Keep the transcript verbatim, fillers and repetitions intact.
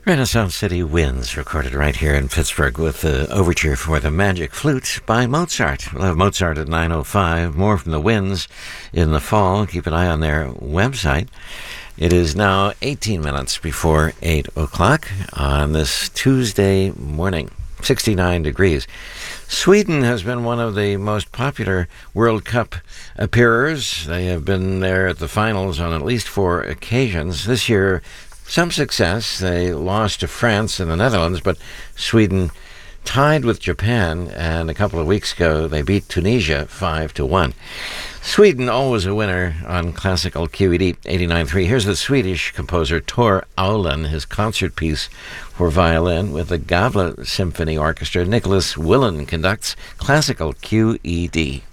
Renaissance City Winds, recorded right here in Pittsburgh with the overture for the Magic Flute by Mozart. We'll have Mozart at nine oh five. More from the Winds in the fall. Keep an eye on their website. It is now eighteen minutes before eight o'clock on this Tuesday morning. sixty-nine degrees. Sweden has been one of the most popular World Cup appearers. They have been there at the finals on at least four occasions. This year, some success. They lost to France and the Netherlands, but Sweden tied with Japan, and a couple of weeks ago they beat Tunisia five to one. Sweden, always a winner on classical Q E D eighty-nine point three. Here's the Swedish composer Tor Aulen, his concert piece for violin with the Gavle Symphony Orchestra. Nicholas Willen conducts classical Q E D.